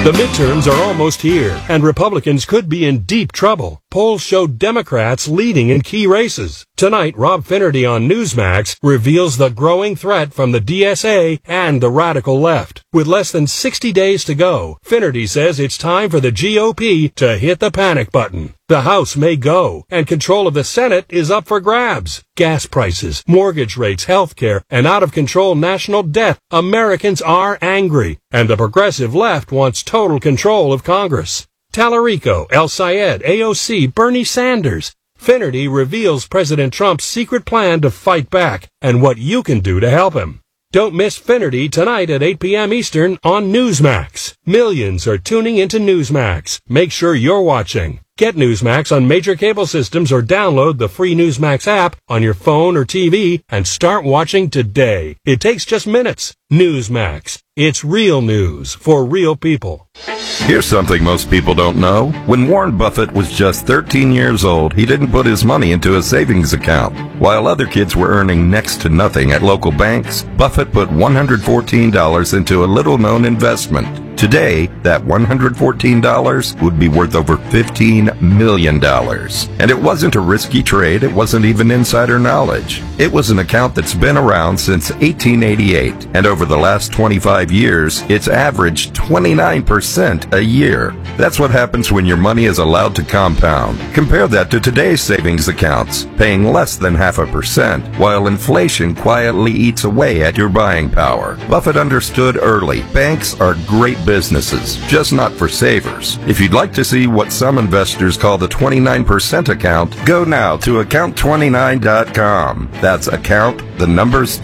The midterms are almost here, and Republicans could be in deep trouble. Polls show Democrats leading in key races. Tonight, Rob Finnerty on Newsmax reveals the growing threat from the DSA and the radical left. With less than 60 days to go, Finnerty says it's time for the GOP to hit the panic button. The House may go, and control of the Senate is up for grabs. Gas prices, mortgage rates, healthcare, and out-of-control national debt. Americans are angry, and the progressive left wants total control of Congress. Tallarico, El Sayed, AOC, Bernie Sanders. Finnerty reveals President Trump's secret plan to fight back and what you can do to help him. Don't miss Finnerty tonight at 8 p.m. Eastern on Newsmax. Millions are tuning into Newsmax. Make sure you're watching. Get Newsmax on major cable systems or download the free Newsmax app on your phone or TV and start watching today. It takes just minutes. Newsmax. It's real news for real people. Here's something most people don't know. When Warren Buffett was just 13 years old, he didn't put his money into a savings account. While other kids were earning next to nothing at local banks, Buffett put $114 into a little-known investment. Today, that $114 would be worth over $15 million. And it wasn't a risky trade. It wasn't even insider knowledge. It was an account that's been around since 1888. And over the last 25 years, it's averaged 29% a year. That's what happens when your money is allowed to compound. Compare that to today's savings accounts, paying less than 0.5%, while inflation quietly eats away at your buying power. Buffett understood early. Banks are great businesses, just not for savers. If you'd like to see what some investors call the 29% account, go now to account29.com. That's account, the numbers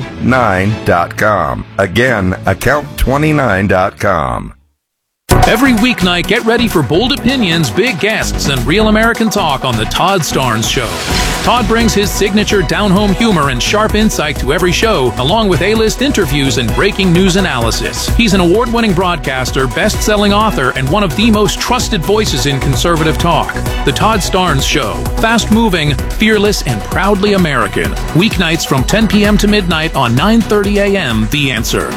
29.com. Again, account29.com. Every weeknight, get ready for bold opinions, big guests, and real American talk on The Todd Starnes Show. Todd brings his signature down-home humor and sharp insight to every show, along with A-list interviews and breaking news analysis. He's an award-winning broadcaster, best-selling author, and one of the most trusted voices in conservative talk. The Todd Starnes Show. Fast-moving, fearless, and proudly American. Weeknights from 10 p.m. to midnight on 9:30 a.m. The Answer.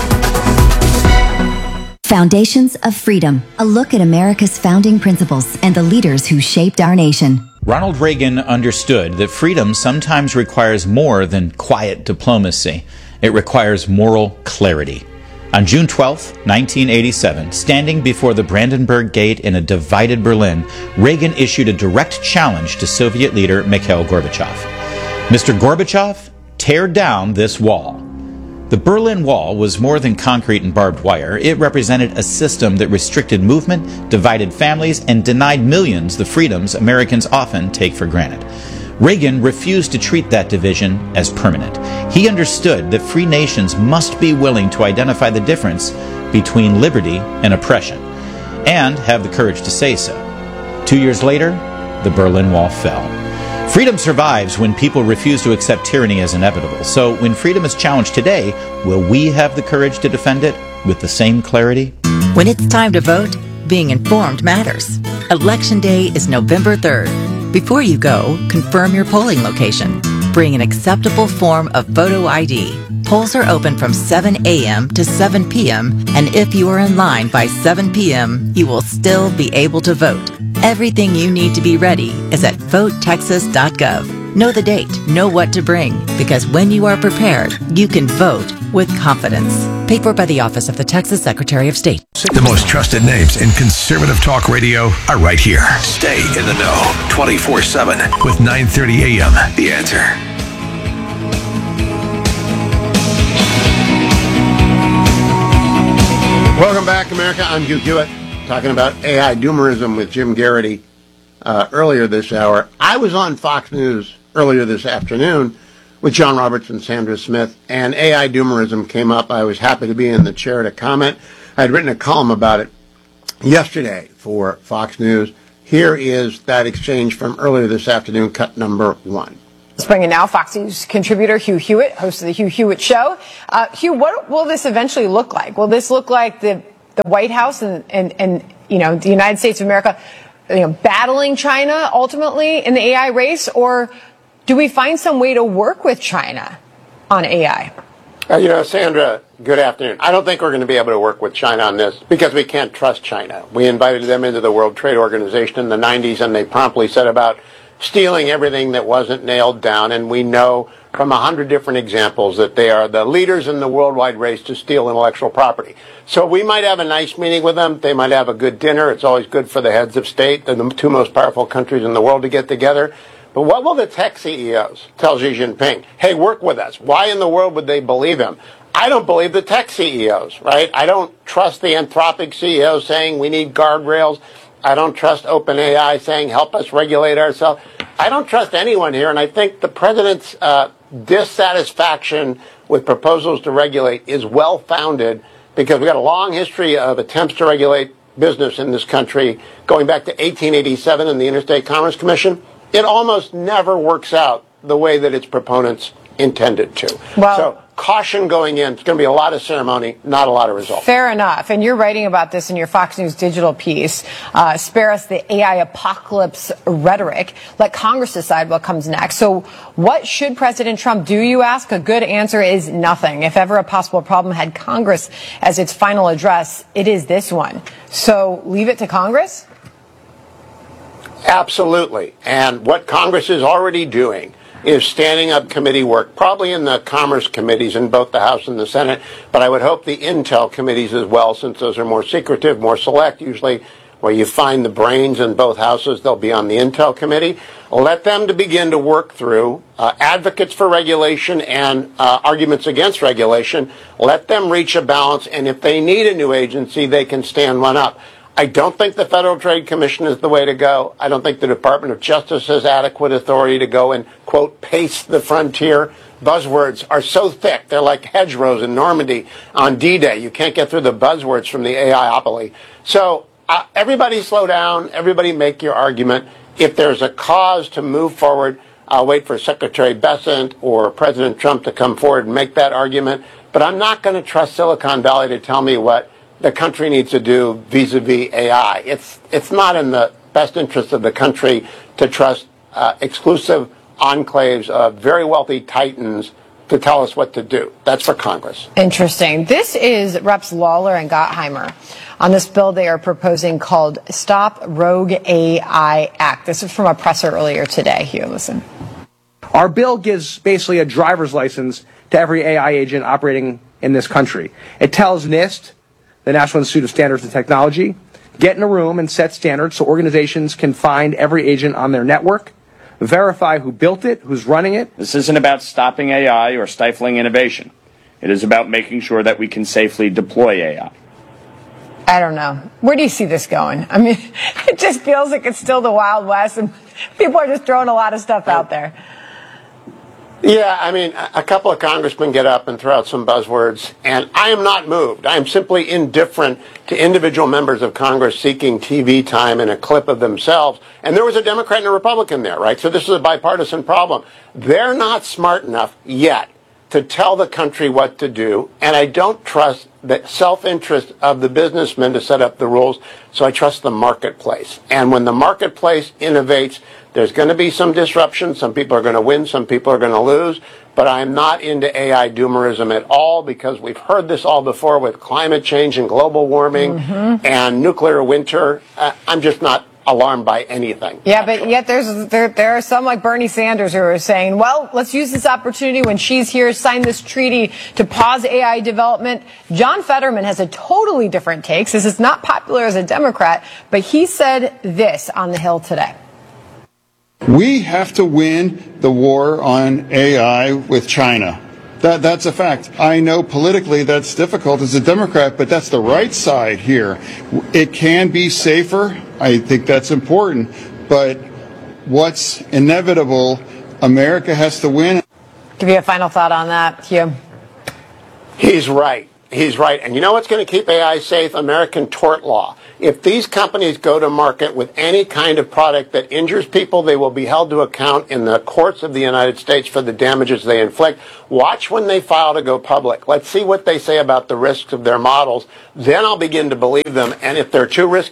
Foundations of Freedom, a look at America's founding principles and the leaders who shaped our nation. Ronald Reagan understood that freedom sometimes requires more than quiet diplomacy. It requires moral clarity. On June 12, 1987, standing before the Brandenburg Gate in a divided Berlin, Reagan issued a direct challenge to Soviet leader Mikhail Gorbachev. Mr. Gorbachev, tear down this wall. The Berlin Wall was more than concrete and barbed wire. It represented a system that restricted movement, divided families, and denied millions the freedoms Americans often take for granted. Reagan refused to treat that division as permanent. He understood that free nations must be willing to identify the difference between liberty and oppression, and have the courage to say so. 2 years later, the Berlin Wall fell. Freedom survives when people refuse to accept tyranny as inevitable. So when freedom is challenged today, will we have the courage to defend it with the same clarity? When it's time to vote, being informed matters. Election Day is November 3rd. Before you go, confirm your polling location. Bring an acceptable form of photo ID. Polls are open from 7 a.m. to 7 p.m., and if you are in line by 7 p.m., you will still be able to vote. Everything you need to be ready is at votetexas.gov. Know the date, know what to bring, because when you are prepared, you can vote with confidence. Paid for by the Office of the Texas Secretary of State. The most trusted names in conservative talk radio are right here. Stay in the know 24/7 with 9:30 a.m. The Answer. Welcome back, America. I'm Hugh Hewitt, talking about AI doomerism with Jim Garrity earlier this hour. I was on Fox News earlier this afternoon with John Roberts and Sandra Smith, and AI doomerism came up. I was happy to be in the chair to comment. I had written a column about it yesterday for Fox News. Here is that exchange from earlier this afternoon, cut number 1. Bringing now Fox News contributor Hugh Hewitt, host of the Hugh Hewitt Show. Hugh, what will this eventually look like? Will this look like the White House and you know, the United States of America, you know, battling China ultimately in the AI race, or do we find some way to work with China on AI? You know, Sandra, Good afternoon. I don't think we're going to be able to work with China on this because we can't trust China. We invited them into the World Trade Organization in the 90s, and they promptly set about stealing everything that wasn't nailed down. And we know from 100 different examples that they are the leaders in the worldwide race to steal intellectual property. So we might have a nice meeting with them. They might have a good dinner. It's always good for the heads of state, the two most powerful countries in the world, to get together. But what will the tech CEOs tell Xi Jinping? Hey, work with us. Why in the world would they believe him? I don't believe the tech CEOs, right? I don't trust the Anthropic CEO saying we need guardrails. I don't trust OpenAI saying help us regulate ourselves. I don't trust anyone here, and I think the president's dissatisfaction with proposals to regulate is well-founded because we've got a long history of attempts to regulate business in this country going back to 1887 and the Interstate Commerce Commission. It almost never works out the way that its proponents intended to. Well, so caution going in. It's going to be a lot of ceremony, not a lot of results. Fair enough. And you're writing about this in your Fox News digital piece. Spare us the AI apocalypse rhetoric. Let Congress decide what comes next. So what should President Trump do, you ask? A good answer is nothing. If ever a possible problem had Congress as its final address, it is this one. So leave it to Congress? Absolutely. And what Congress is already doing is standing up committee work, probably in the Commerce committees in both the House and the Senate, but I would hope the Intel committees as well, since those are more secretive, more select, usually where you find the brains in both houses, they'll be on the Intel committee. Let them to begin to work through advocates for regulation and arguments against regulation. Let them reach a balance, and if they need a new agency, they can stand one up. I don't think the Federal Trade Commission is the way to go. I don't think the Department of Justice has adequate authority to go and, quote, pace the frontier. Buzzwords are so thick. They're like hedgerows in Normandy on D-Day. You can't get through the buzzwords from the AIopoly. So everybody slow down. Everybody make your argument. If there's a cause to move forward, I'll wait for Secretary Bessent or President Trump to come forward and make that argument. But I'm not going to trust Silicon Valley to tell me what the country needs to do vis-a-vis AI. It's not in the best interest of the country to trust exclusive enclaves of very wealthy titans to tell us what to do. That's for Congress. Interesting. This is Reps Lawler and Gottheimer on this bill they are proposing called Stop Rogue AI Act. This is from a presser earlier today. Here, listen. Our bill gives basically a driver's license to every AI agent operating in this country. It tells NIST, the National Institute of Standards and Technology, get in a room and set standards so organizations can find every agent on their network, verify who built it, who's running it. This isn't about stopping AI or stifling innovation. It is about making sure that we can safely deploy AI. I don't know. Where do you see this going? I mean, it just feels like it's still the Wild West and people are just throwing a lot of stuff out there. Yeah, I mean, a couple of congressmen get up and throw out some buzzwords, and I am not moved. I am simply indifferent to individual members of Congress seeking TV time and a clip of themselves. And there was a Democrat and a Republican there, right? So this is a bipartisan problem. They're not smart enough yet to tell the country what to do, and I don't trust the self-interest of the businessmen to set up the rules, so I trust the marketplace. And when the marketplace innovates, there's going to be some disruption. Some people are going to win, some people are going to lose, but I'm not into AI doomerism at all because we've heard this all before with climate change and global warming and nuclear winter. I'm just not alarmed by anything. Yeah, but yet there are some like Bernie Sanders who are saying, well, let's use this opportunity when she's here, sign this treaty to pause AI development. John Fetterman has a totally different take. This is not popular as a Democrat, but he said this on the Hill today. We have to win the war on AI with China. That's a fact. I know politically that's difficult as a Democrat, but that's the right side here. It can be safer. I think that's important. But what's inevitable, America has to win. Give you a final thought on that, Hugh. He's right. He's right. And you know what's going to keep AI safe? American tort law. If these companies go to market with any kind of product that injures people, they will be held to account in the courts of the United States for the damages they inflict. Watch when they file to go public. Let's see what they say about the risks of their models. Then I'll begin to believe them. And if they're too risky,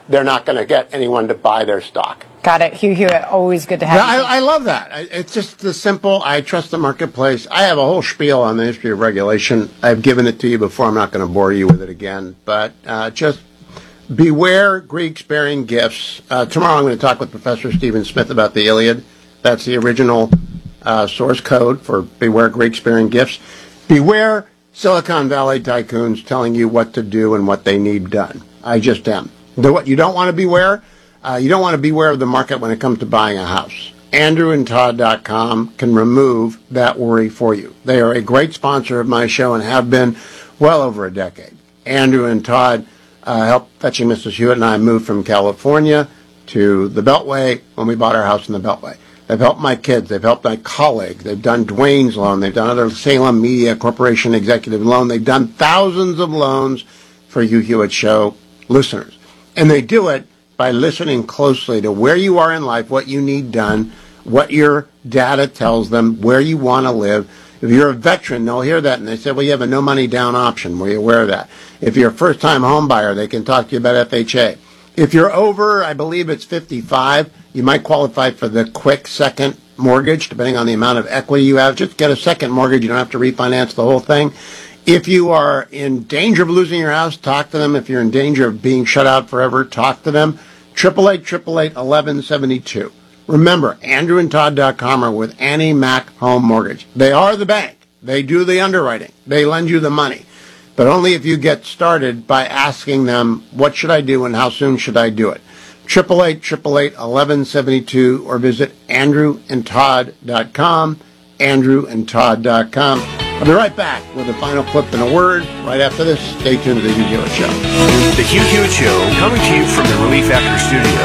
they're not going to get anyone to buy their stock. Got it. Hugh Hewitt, always good to have you. I love that. It's just the simple, I trust the marketplace. I have a whole spiel on the history of regulation. I've given it to you before. I'm not going to bore you with it again. But just beware Greeks bearing gifts. Tomorrow I'm going to talk with Professor Stephen Smith about the Iliad. That's the original source code for beware Greeks bearing gifts. Beware Silicon Valley tycoons telling you what to do and what they need done. I just am. What you don't want to beware? You don't want to beware of the market when it comes to buying a house. AndrewandTodd.com can remove that worry for you. They are a great sponsor of my show and have been well over a decade. Andrew and Todd helped Fetching Mrs. Hewitt and I move from California to the Beltway when we bought our house in the Beltway. They've helped my kids. They've helped my colleague. They've done Dwayne's loan. They've done other Salem Media Corporation executive loan. They've done thousands of loans for Hugh Hewitt Show listeners. And they do it by listening closely to where you are in life, what you need done, what your data tells them, where you want to live. If you're a veteran, they'll hear that, and they say, well, you have a no money down option. Were you aware of that? If you're a first-time home buyer, they can talk to you about FHA. If you're over, I believe it's 55, you might qualify for the quick second mortgage, depending on the amount of equity you have. Just get a second mortgage. You don't have to refinance the whole thing. If you are in danger of losing your house, talk to them. If you're in danger of being shut out forever, talk to them. 888-888-1172. Remember, AndrewandTodd.com are with Annie Mac Home Mortgage. They are the bank. They do the underwriting. They lend you the money. But only if you get started by asking them, what should I do and how soon should I do it? 888-888-1172 or visit AndrewandTodd.com, AndrewandTodd.com. I'll be right back with a final clip and a word right after this. Stay tuned to The Hugh Hewitt Show. The Hugh Hewitt Show, coming to you from the Relief Factor Studio.